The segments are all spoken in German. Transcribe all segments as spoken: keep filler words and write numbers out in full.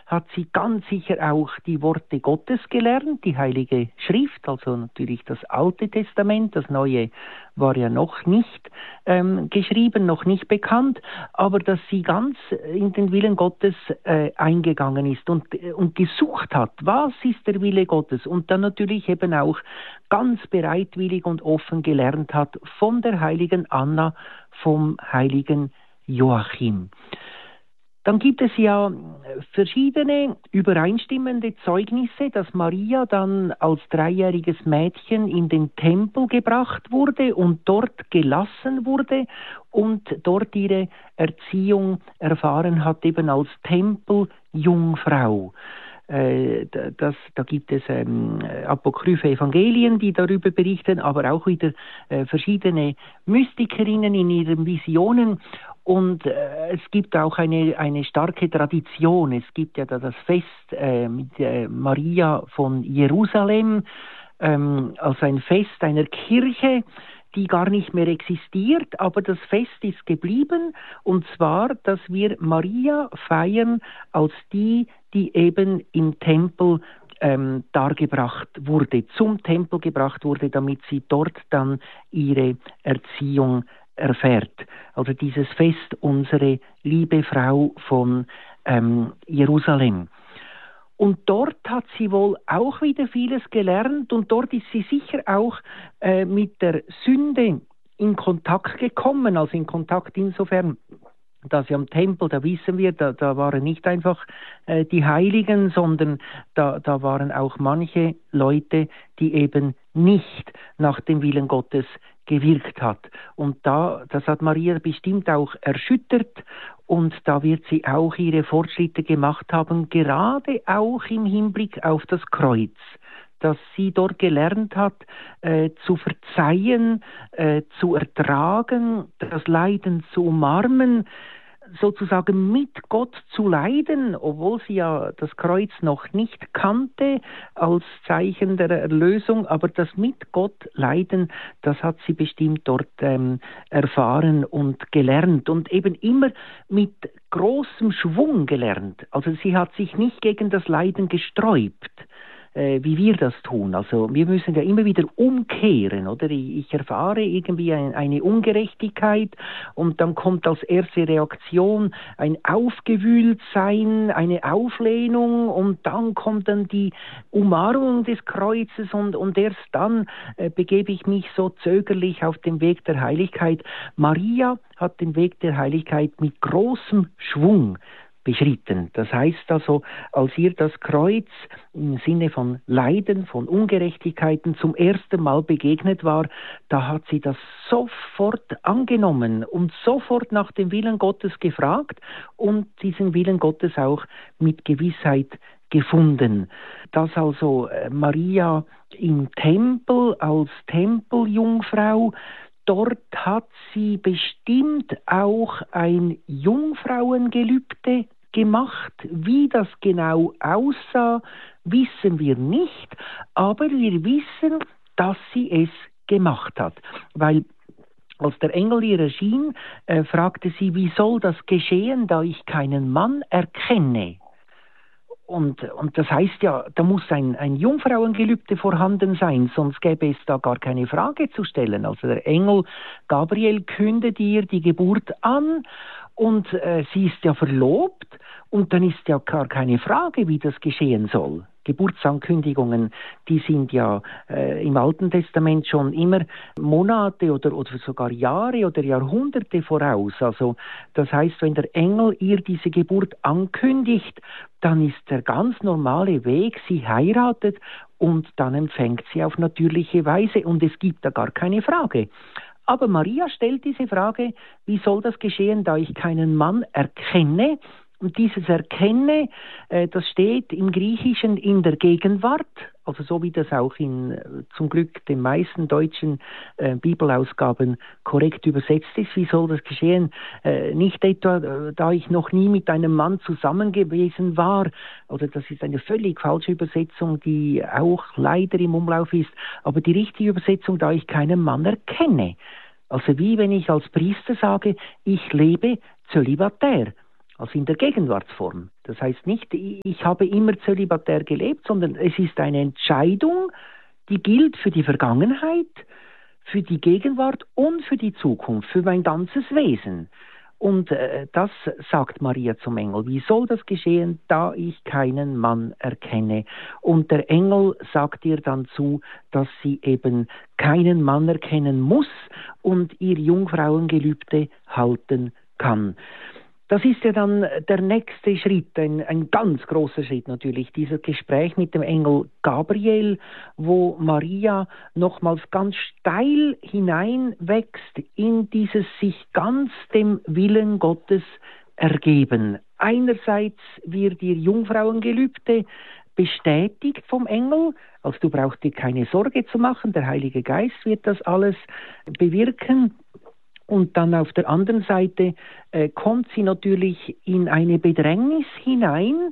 hat sie ganz sicher auch die Worte Gottes gelernt, die Heilige Schrift, also natürlich das Alte Testament. Das Neue war ja noch nicht ähm, geschrieben, noch nicht bekannt, aber dass sie ganz in den Willen Gottes äh, eingegangen ist und, äh, und gesucht hat, was ist der Wille Gottes, und dann natürlich eben auch ganz bereitwillig und offen gelernt hat von der heiligen Anna, vom heiligen Joachim. Dann gibt es ja verschiedene übereinstimmende Zeugnisse, dass Maria dann als dreijähriges Mädchen in den Tempel gebracht wurde und dort gelassen wurde und dort ihre Erziehung erfahren hat, eben als Tempeljungfrau. Das, da gibt es ähm, apokryphe Evangelien, die darüber berichten, aber auch wieder äh, verschiedene Mystikerinnen in ihren Visionen. Und äh, es gibt auch eine, eine starke Tradition. Es gibt ja da das Fest äh, mit äh, Maria von Jerusalem, ähm, als ein Fest einer Kirche, die gar nicht mehr existiert, aber das Fest ist geblieben, und zwar, dass wir Maria feiern als die, die eben im Tempel ähm, dargebracht wurde, zum Tempel gebracht wurde, damit sie dort dann ihre Erziehung erfährt. Also dieses Fest, unsere liebe Frau von ähm, Jerusalem. Und dort hat sie wohl auch wieder vieles gelernt, und dort ist sie sicher auch äh, mit der Sünde in Kontakt gekommen, also in Kontakt insofern, dass sie am Tempel, da wissen wir, da, da waren nicht einfach äh, die Heiligen, sondern da, da waren auch manche Leute, die eben nicht nach dem Willen Gottes gewirkt hat. Und da, das hat Maria bestimmt auch erschüttert, und da wird sie auch ihre Fortschritte gemacht haben, gerade auch im Hinblick auf das Kreuz, dass sie dort gelernt hat, äh, zu verzeihen, äh, zu ertragen, das Leiden zu umarmen, sozusagen mit Gott zu leiden, obwohl sie ja das Kreuz noch nicht kannte als Zeichen der Erlösung, aber das mit Gott leiden, das hat sie bestimmt dort ähm, erfahren und gelernt, und eben immer mit großem Schwung gelernt. Also sie hat sich nicht gegen das Leiden gesträubt, wie wir das tun. Also wir müssen ja immer wieder umkehren, oder? Ich erfahre irgendwie eine Ungerechtigkeit, und dann kommt als erste Reaktion ein Aufgewühltsein, eine Auflehnung, und dann kommt dann die Umarmung des Kreuzes, und, und erst dann äh, begebe ich mich so zögerlich auf den Weg der Heiligkeit. Maria hat den Weg der Heiligkeit mit großem Schwung beschritten. Das heißt also, als ihr das Kreuz im Sinne von Leiden, von Ungerechtigkeiten zum ersten Mal begegnet war, da hat sie das sofort angenommen und sofort nach dem Willen Gottes gefragt und diesen Willen Gottes auch mit Gewissheit gefunden. Dass also Maria im Tempel als Tempeljungfrau, dort hat sie bestimmt auch ein Jungfrauengelübde gemacht. Wie das genau aussah, wissen wir nicht, aber wir wissen, dass sie es gemacht hat. Weil als der Engel ihr erschien, äh, fragte sie, wie soll das geschehen, da ich keinen Mann erkenne? Und, und das heißt ja, da muss ein, ein Jungfrauengelübde vorhanden sein, sonst gäbe es da gar keine Frage zu stellen. Also der Engel Gabriel kündet ihr die Geburt an, und äh, sie ist ja verlobt, und dann ist ja gar keine Frage, wie das geschehen soll. Geburtsankündigungen, die sind ja äh, im Alten Testament schon immer Monate oder, oder sogar Jahre oder Jahrhunderte voraus. Also das heißt, wenn der Engel ihr diese Geburt ankündigt, dann ist der ganz normale Weg, sie heiratet und dann empfängt sie auf natürliche Weise, und es gibt da gar keine Frage. Aber Maria stellt diese Frage, wie soll das geschehen, da ich keinen Mann erkenne? Und dieses Erkenne, äh, das steht im Griechischen in der Gegenwart, also so wie das auch in äh, zum Glück den meisten deutschen äh, Bibelausgaben korrekt übersetzt ist. Wie soll das geschehen? Äh, nicht etwa, äh, da ich noch nie mit einem Mann zusammen gewesen war, oder das ist eine völlig falsche Übersetzung, die auch leider im Umlauf ist, aber die richtige Übersetzung, da ich keinen Mann erkenne. Also wie wenn ich als Priester sage, ich lebe zölibatär. Also in der Gegenwartsform. Das heißt nicht, ich habe immer zölibatär gelebt, sondern es ist eine Entscheidung, die gilt für die Vergangenheit, für die Gegenwart und für die Zukunft, für mein ganzes Wesen. Und äh, das sagt Maria zum Engel. Wie soll das geschehen, da ich keinen Mann erkenne? Und der Engel sagt ihr dann zu, dass sie eben keinen Mann erkennen muss und ihr Jungfrauengelübde halten kann. Das ist ja dann der nächste Schritt, ein, ein ganz großer Schritt natürlich, dieses Gespräch mit dem Engel Gabriel, wo Maria nochmals ganz steil hineinwächst in dieses sich ganz dem Willen Gottes ergeben. Einerseits wird ihr Jungfrauengelübde bestätigt vom Engel, also du brauchst dir keine Sorge zu machen, der Heilige Geist wird das alles bewirken. Und dann auf der anderen Seite äh, kommt sie natürlich in eine Bedrängnis hinein,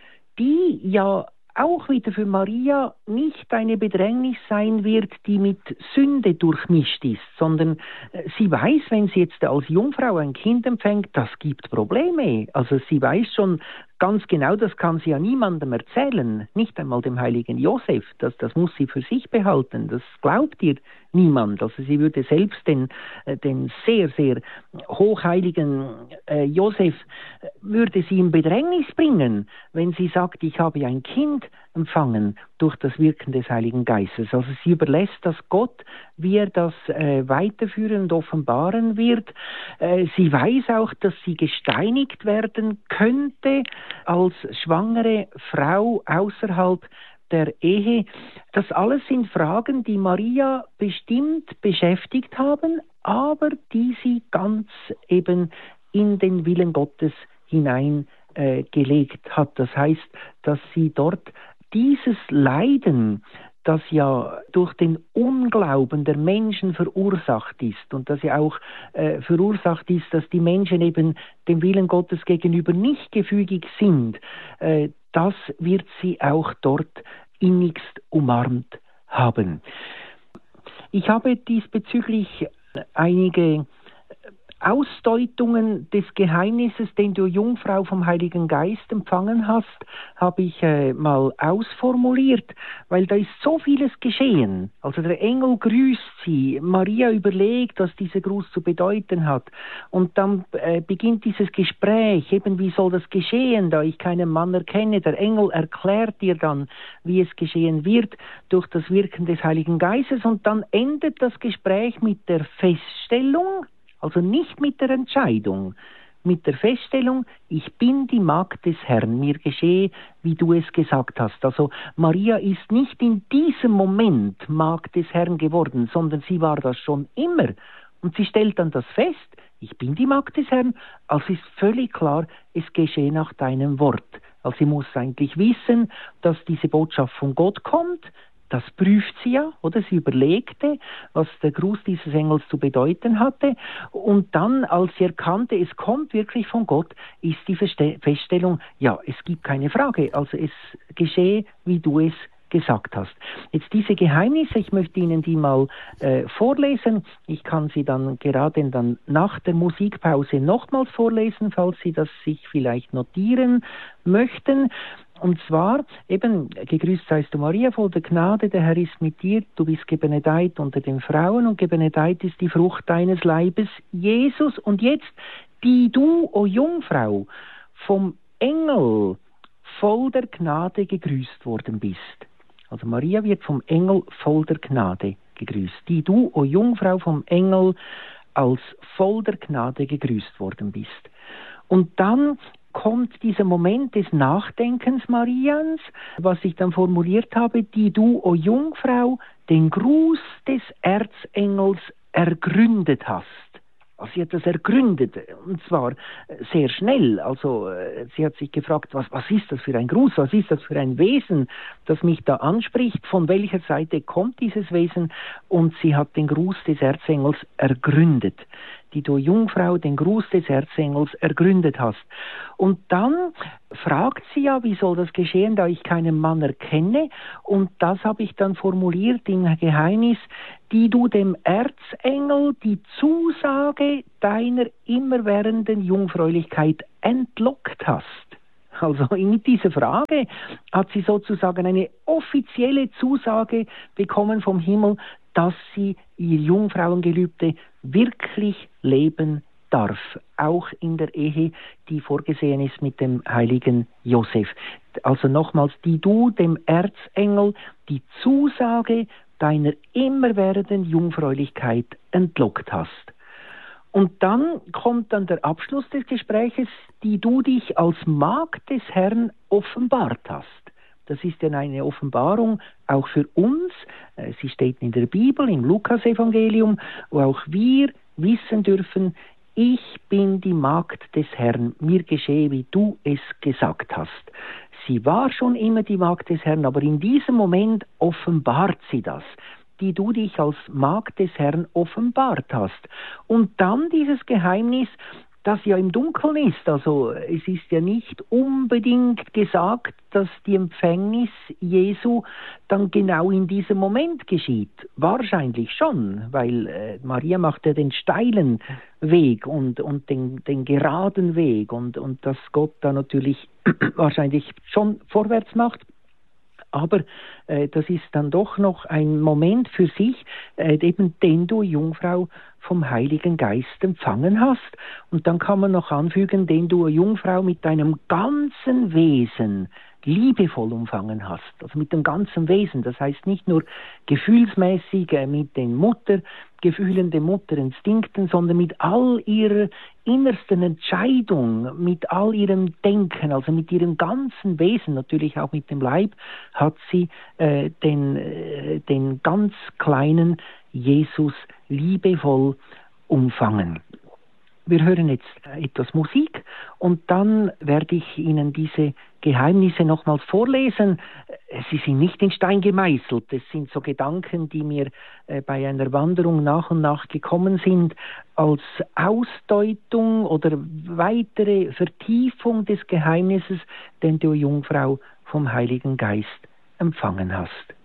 die ja auch wieder für Maria nicht eine Bedrängnis sein wird, die mit Sünde durchmischt ist, sondern äh, sie weiß, wenn sie jetzt als Jungfrau ein Kind empfängt, das gibt Probleme. Also sie weiß schon ganz genau, das kann sie ja niemandem erzählen, nicht einmal dem heiligen Josef, das, das muss sie für sich behalten, das glaubt ihr niemand. Also sie würde selbst den, den sehr, sehr hochheiligen äh, Josef, würde sie in Bedrängnis bringen, wenn sie sagt, ich habe ein Kind empfangen durch das Wirken des Heiligen Geistes. Also sie überlässt das Gott, wie er das äh, weiterführen und offenbaren wird. Äh, sie weiß auch, dass sie gesteinigt werden könnte als schwangere Frau außerhalb der Ehe. Das alles sind Fragen, die Maria bestimmt beschäftigt haben, aber die sie ganz eben in den Willen Gottes hineingelegt äh, hat. Das heißt, dass sie dort dieses Leiden, das ja durch den Unglauben der Menschen verursacht ist und das ja auch äh, verursacht ist, dass die Menschen eben dem Willen Gottes gegenüber nicht gefügig sind, äh, das wird sie auch dort innigst umarmt haben. Ich habe diesbezüglich einige Ausdeutungen des Geheimnisses, den du Jungfrau vom Heiligen Geist empfangen hast, habe ich äh, mal ausformuliert, weil da ist so vieles geschehen. Also der Engel grüßt sie, Maria überlegt, was dieser Gruß zu bedeuten hat und dann äh, beginnt dieses Gespräch, eben wie soll das geschehen, da ich keinen Mann erkenne. Der Engel erklärt ihr dann, wie es geschehen wird durch das Wirken des Heiligen Geistes und dann endet das Gespräch mit der Feststellung, also nicht mit der Entscheidung, mit der Feststellung, ich bin die Magd des Herrn, mir geschehe, wie du es gesagt hast. Also Maria ist nicht in diesem Moment Magd des Herrn geworden, sondern sie war das schon immer. Und sie stellt dann das fest, ich bin die Magd des Herrn, also ist völlig klar, es geschehe nach deinem Wort. Also sie muss eigentlich wissen, dass diese Botschaft von Gott kommt. Das prüft sie ja, oder? Sie überlegte, was der Gruß dieses Engels zu bedeuten hatte. Und dann, als sie erkannte, es kommt wirklich von Gott, ist die Feststellung, ja, es gibt keine Frage. Also es geschehe, wie du es gesagt hast. Jetzt diese Geheimnisse, ich möchte Ihnen die mal äh, vorlesen. Ich kann sie dann gerade dann nach der Musikpause nochmals vorlesen, falls Sie das sich vielleicht notieren möchten. Und zwar, eben, gegrüßt seist du Maria, voll der Gnade, der Herr ist mit dir, du bist gebenedeit unter den Frauen und gebenedeit ist die Frucht deines Leibes, Jesus. Und jetzt, die du, o Jungfrau, vom Engel voll der Gnade gegrüßt worden bist. Also Maria wird vom Engel voll der Gnade gegrüßt. Die du, o Jungfrau, vom Engel als voll der Gnade gegrüßt worden bist. Und dann kommt dieser Moment des Nachdenkens Marians, was ich dann formuliert habe, die du, o Jungfrau, den Gruß des Erzengels ergründet hast. Also sie hat das ergründet, und zwar sehr schnell. Also sie hat sich gefragt, was, was ist das für ein Gruß, was ist das für ein Wesen, das mich da anspricht, von welcher Seite kommt dieses Wesen? Und sie hat den Gruß des Erzengels ergründet, die du Jungfrau den Gruß des Erzengels ergründet hast. Und dann fragt sie ja, wie soll das geschehen, da ich keinen Mann erkenne? Und das habe ich dann formuliert im Geheimnis, die du dem Erzengel die Zusage deiner immerwährenden Jungfräulichkeit entlockt hast. Also mit dieser Frage hat sie sozusagen eine offizielle Zusage bekommen vom Himmel, dass sie ihr Jungfrauengelübde wirklich leben darf, auch in der Ehe, die vorgesehen ist mit dem heiligen Josef. Also nochmals, die du dem Erzengel die Zusage deiner immerwährenden Jungfräulichkeit entlockt hast. Und dann kommt dann der Abschluss des Gespräches, die du dich als Magd des Herrn offenbart hast. Das ist ja eine Offenbarung auch für uns. Sie steht in der Bibel, im Lukas-Evangelium, wo auch wir wissen dürfen, ich bin die Magd des Herrn, mir geschehe, wie du es gesagt hast. Sie war schon immer die Magd des Herrn, aber in diesem Moment offenbart sie das, die du dich als Magd des Herrn offenbart hast. Und dann dieses Geheimnis, das ja im Dunkeln ist. Also es ist ja nicht unbedingt gesagt, dass die Empfängnis Jesu dann genau in diesem Moment geschieht. Wahrscheinlich schon, weil äh, Maria macht ja den steilen Weg und, und den, den geraden Weg und, und dass Gott da natürlich wahrscheinlich schon vorwärts macht. Aber äh, das ist dann doch noch ein Moment für sich, äh, eben den du, Jungfrau, vom Heiligen Geist empfangen hast. Und dann kann man noch anfügen, den du, Jungfrau, mit deinem ganzen Wesen liebevoll umfangen hast. Also mit dem ganzen Wesen. Das heißt nicht nur gefühlsmäßig äh, mit den Muttergefühlen, den Mutterinstinkten, sondern mit all ihrer innersten Entscheidung, mit all ihrem Denken, also mit ihrem ganzen Wesen, natürlich auch mit dem Leib, hat sie äh, den, äh, den ganz kleinen Jesus liebevoll umfangen. Wir hören jetzt etwas Musik und dann werde ich Ihnen diese Geheimnisse nochmals vorlesen. Sie sind nicht in Stein gemeißelt. Es sind so Gedanken, die mir äh, bei einer Wanderung nach und nach gekommen sind, als Ausdeutung oder weitere Vertiefung des Geheimnisses, den du, Jungfrau, vom Heiligen Geist empfangen hast.